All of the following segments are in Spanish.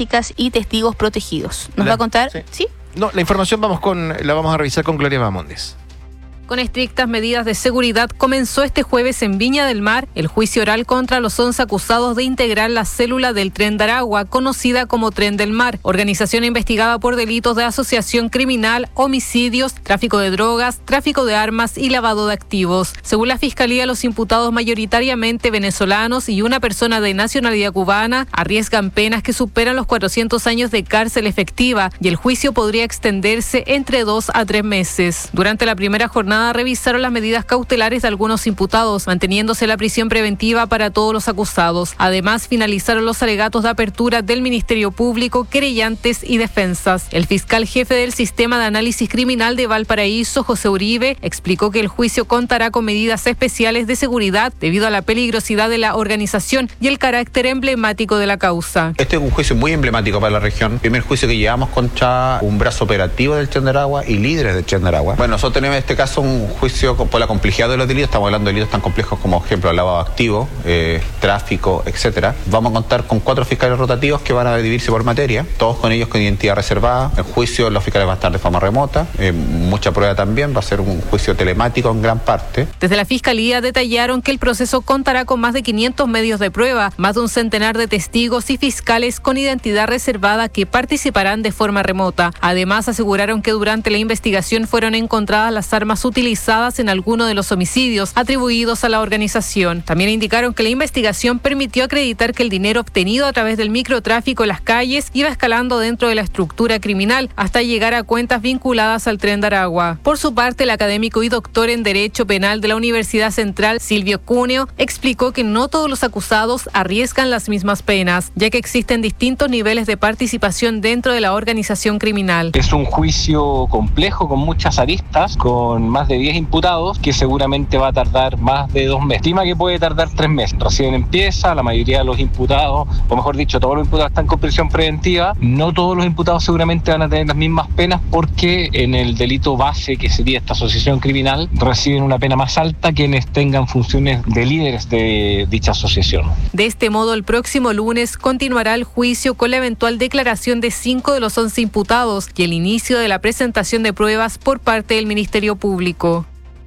idénticas y testigos protegidos. ¿Nos va a contar? ¿Sí? No, la información la vamos a revisar con Gloria Bamondes. Con estrictas medidas de seguridad, comenzó este jueves en Viña del Mar el juicio oral contra los 11 acusados de integrar la célula del Tren de Aragua, conocida como Tren del Mar, organización investigada por delitos de asociación criminal, homicidios, tráfico de drogas, tráfico de armas y lavado de activos. Según la Fiscalía, los imputados, mayoritariamente venezolanos y una persona de nacionalidad cubana, arriesgan penas que superan los 400 años de cárcel efectiva y el juicio podría extenderse entre 2 a 3 meses. Durante la primera jornada revisaron las medidas cautelares de algunos imputados, manteniéndose la prisión preventiva para todos los acusados. Además, finalizaron los alegatos de apertura del Ministerio Público, querellantes y defensas. El fiscal jefe del Sistema de Análisis Criminal de Valparaíso, José Uribe, explicó que el juicio contará con medidas especiales de seguridad debido a la peligrosidad de la organización y el carácter emblemático de la causa. Este es un juicio muy emblemático para la región. Primer juicio que llevamos contra un brazo operativo del Tren de Aragua y líderes del Tren de Aragua. Bueno, nosotros tenemos en este caso un juicio por la complejidad de los delitos. Estamos hablando de delitos tan complejos como, por ejemplo, lavado de activos, tráfico, etcétera. Vamos a contar con 4 fiscales rotativos que van a dividirse por materia, todos con ellos con identidad reservada. El juicio, los fiscales van a estar de forma remota, mucha prueba también, va a ser un juicio telemático en gran parte. Desde la Fiscalía detallaron que el proceso contará con más de 500 medios de prueba, más de un centenar de testigos y fiscales con identidad reservada que participarán de forma remota. Además, aseguraron que durante la investigación fueron encontradas las armas utilizadas en alguno de los homicidios atribuidos a la organización. También indicaron que la investigación permitió acreditar que el dinero obtenido a través del microtráfico en las calles iba escalando dentro de la estructura criminal hasta llegar a cuentas vinculadas al Tren de Aragua. Por su parte, el académico y doctor en Derecho Penal de la Universidad Central, Silvio Cuneo, explicó que no todos los acusados arriesgan las mismas penas, ya que existen distintos niveles de participación dentro de la organización criminal. Es un juicio complejo con muchas aristas, con más de 10 imputados, que seguramente va a tardar más de 2 meses. Estima que puede tardar 3 meses. Recién empieza, la mayoría de los imputados, o mejor dicho, todos los imputados están con prisión preventiva. No todos los imputados seguramente van a tener las mismas penas porque en el delito base, que sería esta asociación criminal, reciben una pena más alta quienes tengan funciones de líderes de dicha asociación. De este modo, el próximo lunes continuará el juicio con la eventual declaración de 5 de los 11 imputados y el inicio de la presentación de pruebas por parte del Ministerio Público.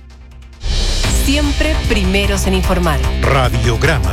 Siempre primeros en informar. Radiograma.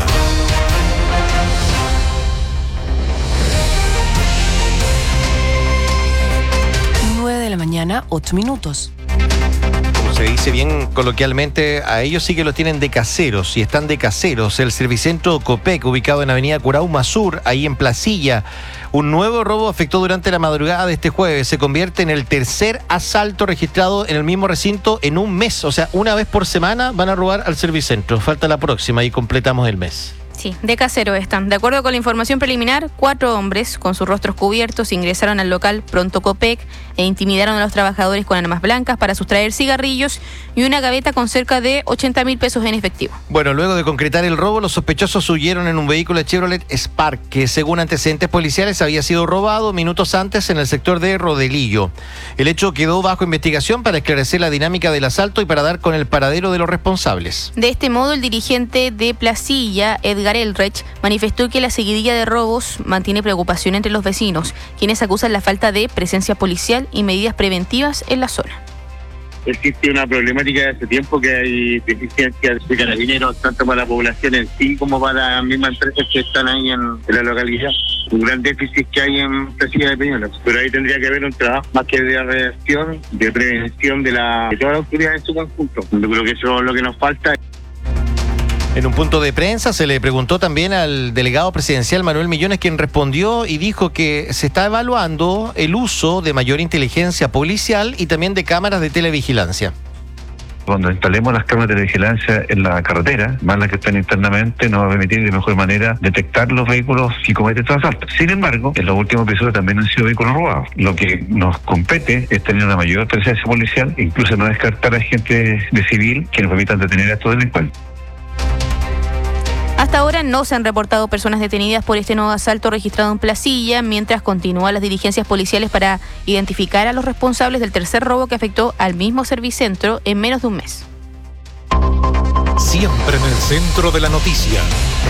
Mañana, 8 minutos. Como se dice bien coloquialmente, a ellos sí que los tienen de caseros, y están de caseros. El Servicentro Copec, ubicado en Avenida Curauma Sur, ahí en Placilla. Un nuevo robo afectó durante la madrugada de este jueves. Se convierte en el tercer asalto registrado en el mismo recinto en un mes. O sea, una vez por semana van a robar al Servicentro. Falta la próxima y completamos el mes. Sí, de casero están. De acuerdo con la información preliminar, 4 hombres con sus rostros cubiertos ingresaron al local Pronto Copec e intimidaron a los trabajadores con armas blancas para sustraer cigarrillos y una gaveta con cerca de 80.000 pesos en efectivo. Bueno, luego de concretar el robo, los sospechosos huyeron en un vehículo de Chevrolet Spark, que según antecedentes policiales había sido robado minutos antes en el sector de Rodelillo. El hecho quedó bajo investigación para esclarecer la dinámica del asalto y para dar con el paradero de los responsables. De este modo, el dirigente de Placilla, Edgar Elrech, manifestó que la seguidilla de robos mantiene preocupación entre los vecinos, quienes acusan la falta de presencia policial y medidas preventivas en la zona. Existe una problemática de hace tiempo que hay deficiencias de carabineros, tanto para la población en sí como para las mismas empresas que están ahí en la localidad. Un gran déficit que hay en Placilla de Peñuelas, pero ahí tendría que haber un trabajo más que de reacción, de prevención de todas las autoridades en su conjunto. Yo creo que eso es lo que nos falta. En un punto de prensa se le preguntó también al delegado presidencial Manuel Millones, quien respondió y dijo que se está evaluando el uso de mayor inteligencia policial y también de cámaras de televigilancia. Cuando instalemos las cámaras de vigilancia en la carretera, más las que están internamente, nos va a permitir de mejor manera detectar los vehículos que cometen estos asaltos. Sin embargo, en los últimos episodios también han sido vehículos robados. Lo que nos compete es tener una mayor presencia policial, incluso no descartar a agentes de civil que nos permitan detener a estos delincuentes. Hasta ahora no se han reportado personas detenidas por este nuevo asalto registrado en Placilla, mientras continúan las diligencias policiales para identificar a los responsables del tercer robo que afectó al mismo Servicentro en menos de un mes. Siempre en el centro de la noticia.